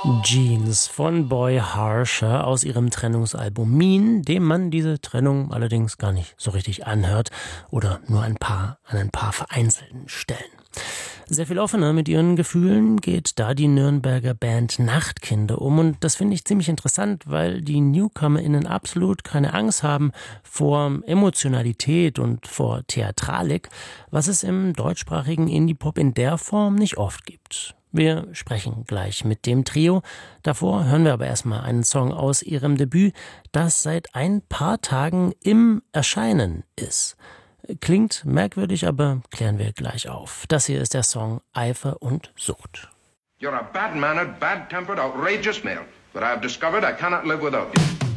Jeans von Boy Harsher aus ihrem Trennungsalbum Mean, dem man diese Trennung allerdings gar nicht so richtig anhört oder nur an ein paar vereinzelten Stellen. Sehr viel offener mit ihren Gefühlen geht da die Nürnberger Band Nachtkinder um, und das finde ich ziemlich interessant, weil die NewcomerInnen absolut keine Angst haben vor Emotionalität und vor Theatralik, was es im deutschsprachigen Indie-Pop in der Form nicht oft gibt. Wir sprechen gleich mit dem Trio. Davor hören wir aber erstmal einen Song aus ihrem Debüt, das seit ein paar Tagen im Erscheinen ist. Klingt merkwürdig, aber klären wir gleich auf. Das hier ist der Song Eifer und Sucht. You're a bad-mannered, bad-tempered, outrageous male, but I have discovered I cannot live without you.